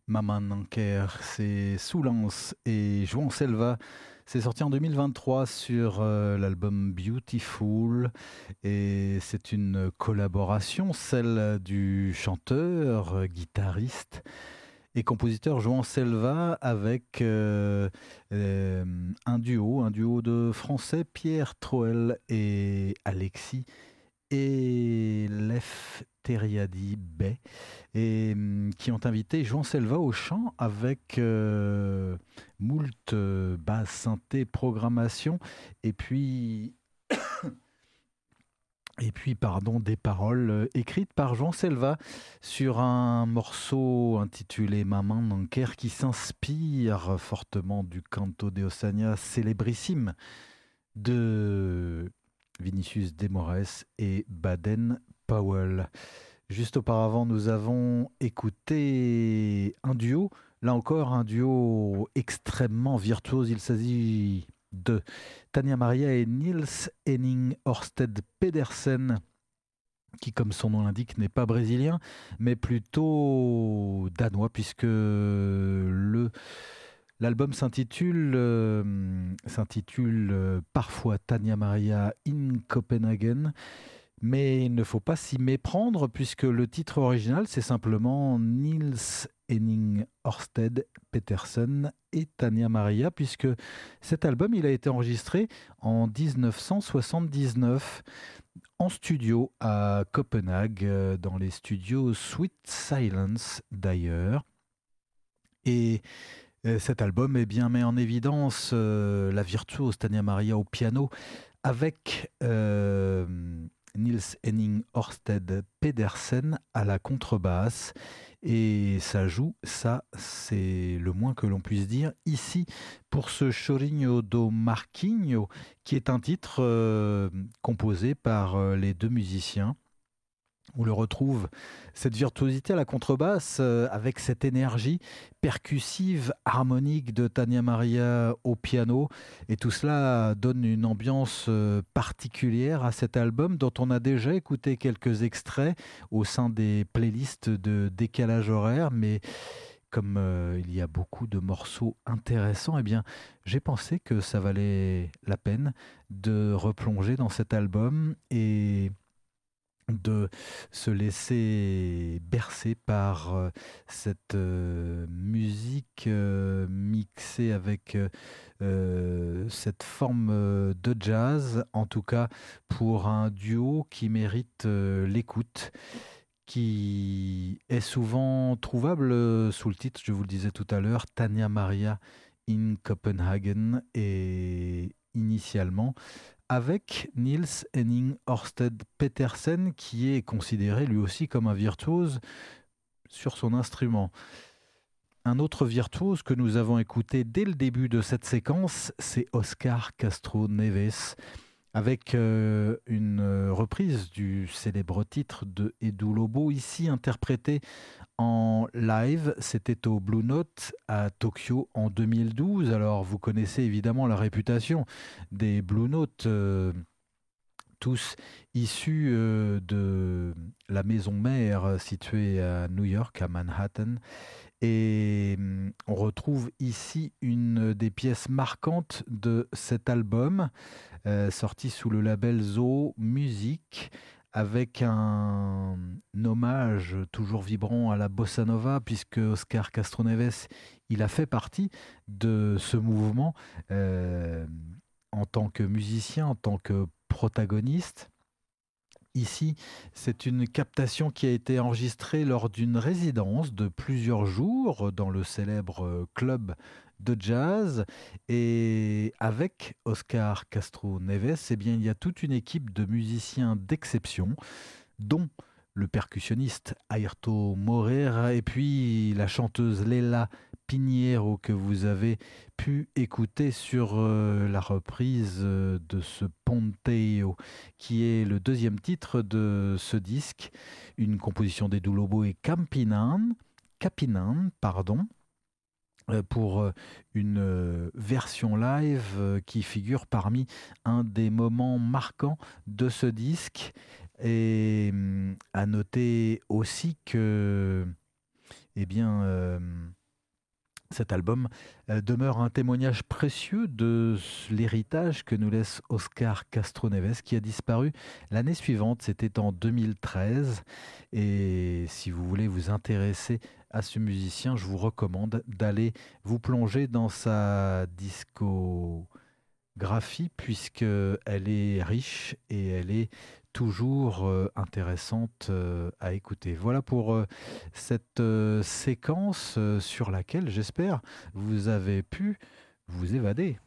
Maman Nanker, c'est Soulance et Joan Selva. C'est sorti en 2023 sur l'album Beautiful et c'est une collaboration, celle du chanteur, guitariste et compositeur Joan Selva avec un duo de Français, Pierre Troel et Alexis et Lefteriadi Bey, qui ont invité Joan Selva au chant avec moult basse synthé programmation et puis pardon, des paroles écrites par Joan Selva sur un morceau intitulé Maman Nanker qui s'inspire fortement du Canto de Ossania célébrissime de Vinicius de Moraes et Baden Powell. Juste auparavant, nous avons écouté un duo, là encore un duo extrêmement virtuose. Il s'agit de Tania Maria et Niels Henning Ørsted Pedersen, qui, comme son nom l'indique, n'est pas brésilien, mais plutôt danois, puisque l'album s'intitule parfois Tania Maria in Copenhagen, mais il ne faut pas s'y méprendre puisque le titre original c'est simplement Niels Henning Ørsted Pedersen et Tania Maria, puisque cet album il a été enregistré en 1979 en studio à Copenhague, dans les studios Sweet Silence d'ailleurs. Et cet album eh bien, met en évidence la virtuose Tania Maria au piano avec Niels Henning Ørsted Pedersen à la contrebasse. Et ça joue, ça c'est le moins que l'on puisse dire ici pour ce Chorinho do Marquinho, qui est un titre composé par les deux musiciens. On le retrouve, cette virtuosité à la contrebasse, avec cette énergie percussive, harmonique de Tania Maria au piano. Et tout cela donne une ambiance particulière à cet album dont on a déjà écouté quelques extraits au sein des playlists de décalage horaire. Mais comme il y a beaucoup de morceaux intéressants, eh bien, j'ai pensé que ça valait la peine de replonger dans cet album et de se laisser bercer par cette musique mixée avec cette forme de jazz, en tout cas pour un duo qui mérite l'écoute, qui est souvent trouvable sous le titre, je vous le disais tout à l'heure, Tania Maria in Copenhagen, et initialement avec Niels Henning Ørsted Pedersen, qui est considéré lui aussi comme un virtuose sur son instrument. Un autre virtuose que nous avons écouté dès le début de cette séquence, c'est Oscar Castro Neves, avec une reprise du célèbre titre de Edu Lobo, ici interprété en live. C'était au Blue Note à Tokyo en 2012. Alors vous connaissez évidemment la réputation des Blue Note, tous issus de la maison mère située à New York, à Manhattan. Et on retrouve ici une des pièces marquantes de cet album, sorti sous le label Zoo Music, avec un hommage toujours vibrant à la bossa nova, puisque Oscar Castroneves, il a fait partie de ce mouvement en tant que musicien, en tant que protagoniste. Ici, c'est une captation qui a été enregistrée lors d'une résidence de plusieurs jours dans le célèbre club de jazz. Et avec Oscar Castro Neves, eh bien, il y a toute une équipe de musiciens d'exception, dont le percussionniste Airto Moreira et puis la chanteuse Leila Pinheiro, que vous avez pu écouter sur la reprise de ce Ponteio, qui est le deuxième titre de ce disque, une composition d'Edu Lobo et Capinan, pardon, pour une version live qui figure parmi un des moments marquants de ce disque. Et à noter aussi que eh bien, cet album demeure un témoignage précieux de l'héritage que nous laisse Oscar Castro-Neves, qui a disparu l'année suivante, c'était en 2013. Et si vous voulez vous intéresser à ce musicien, je vous recommande d'aller vous plonger dans sa discographie, puisqu'elle est riche et elle est toujours intéressante à écouter. Voilà pour cette séquence sur laquelle, j'espère, vous avez pu vous évader.